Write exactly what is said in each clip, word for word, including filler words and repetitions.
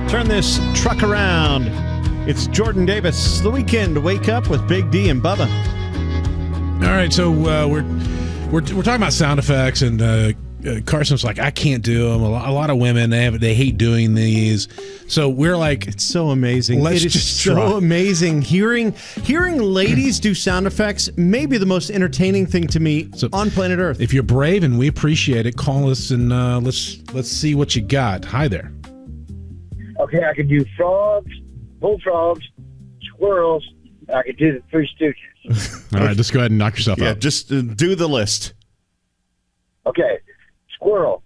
Turn this truck around. It's Jordan Davis. The weekend. Wake up with Big D and Bubba. All right, so uh, we're we're we're talking about sound effects, and uh, uh, Carson's like, I can't do them. A lot, a lot of women they have they hate doing these. So we're like, it's so amazing. Let's it is just so try. amazing hearing hearing ladies do sound effects. Maybe the most entertaining thing to me So, on planet Earth. if you're brave and we appreciate it, call us and uh, let's let's see what you got. Hi there. Okay, I can do frogs, bullfrogs, squirrels. I can do the Three Stooges. All right, just go ahead and knock yourself Yeah, out. just uh, do the list. Okay, squirrel,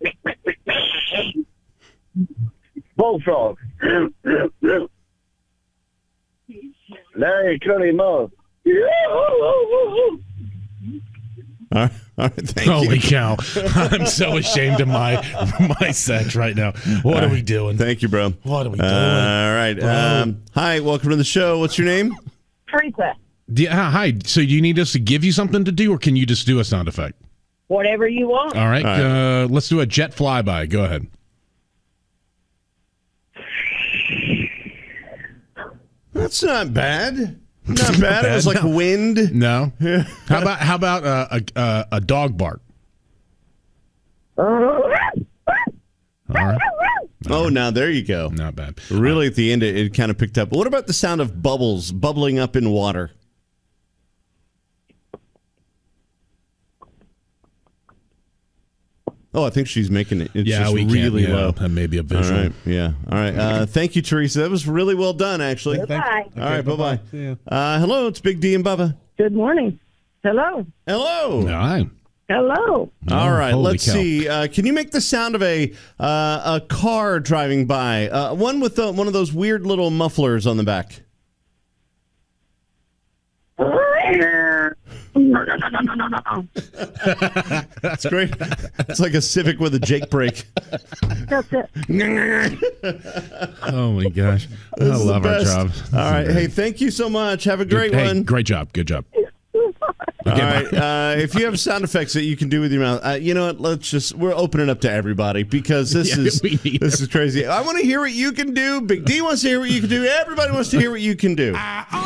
bullfrog, Larry Curly Moe. All right, all right thank Holy you. cow! I'm so ashamed of my my sex right now. What are we doing? Thank you, bro. What are we Uh, doing? all right. Um, hi, welcome to the show. What's your name? Teresa, Do you- hi. So do you need us to give you something to do, or can you just do a sound effect? whatever you want. All right. All right. Uh, let's do a jet flyby. Go ahead. That's not bad. Not bad. It was like No. wind. No. How about how about uh, a a a dog bark? All right. Oh, now there you go. Not bad. Really, at the end, it, it kind of picked up. What about the sound of bubbles bubbling up in water? Oh, I think she's making it. It's Yeah, just we really can. Yeah, low. that may be a All visual. right. Yeah. All right. Uh, thank you, Teresa. That was really well done, actually. Bye. All right. Bye-bye. See ya. Uh, hello, it's Big D and Bubba. Good morning. Hello. Hello. All right. Hello. All right, Holy let's cow. see. Uh, can you make the sound of a uh, a car driving by? Uh, one with uh, one of those weird little mufflers on the back. That's great. It's like a Civic with a Jake brake. That's it. Oh my gosh. I This is the love our best. job. All right. Hey, thank you so much. Have a great hey, one. Great job. Good job. All right. Uh, if you have sound effects that you can do with your mouth, uh, you know what? Let's just we're opening it up to everybody because this Yeah, is we need this is crazy. I want to hear what you can do. Big D wants to hear what you can do. Everybody wants to hear what you can do.